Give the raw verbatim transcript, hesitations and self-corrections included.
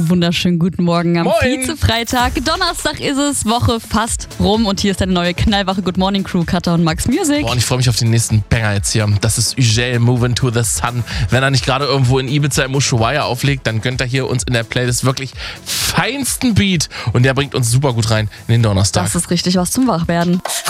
wunderschönen guten Morgen am Moin. Vize-Freitag. Donnerstag ist es, Woche fast rum und hier ist deine neue knallwache Good Morning Crew, Katha und Max Music. Boah, und ich freue mich auf den nächsten Banger jetzt hier. Das ist Ugel, Moving to the Sun. Wenn er nicht gerade irgendwo in Ibiza im Ushuaia auflegt, dann gönnt er hier uns in der Playlist wirklich feinsten Beat und der bringt uns super gut rein in den Donnerstag. Das ist richtig was zum Wachwerden.